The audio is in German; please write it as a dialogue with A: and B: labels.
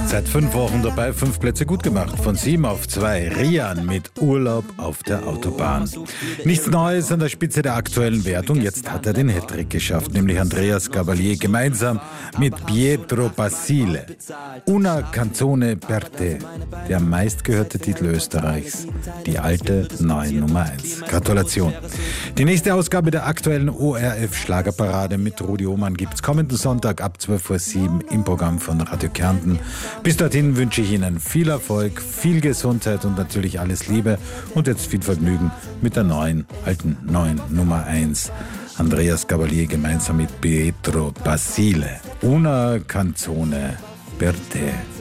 A: Seit 5 Wochen dabei, 5 Plätze gut gemacht. Von 7 auf 2. Rian mit Urlaub auf der Autobahn. Nichts Neues an der Spitze der aktuellen Wertung. Jetzt hat er den Hattrick geschafft, nämlich Andreas Gabalier gemeinsam mit Pietro Basile. Una canzone per te, der meistgehörte Titel Österreichs. Die alte, neue Nummer 1. Gratulation. Die nächste Ausgabe der aktuellen ORF-Schlagerparade mit Rudi Ohmann gibt's kommenden Sonntag ab 12:07 Uhr im Programm von Radio Kärnten. Bis dorthin wünsche ich Ihnen viel Erfolg, viel Gesundheit und natürlich alles Liebe und jetzt viel Vergnügen mit der neuen Nummer 1. Andreas Gabalier gemeinsam mit Pietro Basile. Una canzone per te.